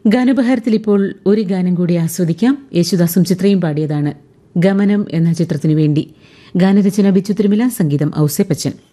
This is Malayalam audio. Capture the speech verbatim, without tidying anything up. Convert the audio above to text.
ഗാനോപഹാരത്തിൽ ഇപ്പോൾ ഒരു ഗാനം കൂടി ആസ്വദിക്കാം. യേശുദാസും ചിത്രയും പാടിയതാണ്. ഗമനം എന്ന ചിത്രത്തിനു വേണ്ടി. ഗാനരചന ബിച്ചു തിരുമല, സംഗീതം ഔസേപ്പച്ചൻ.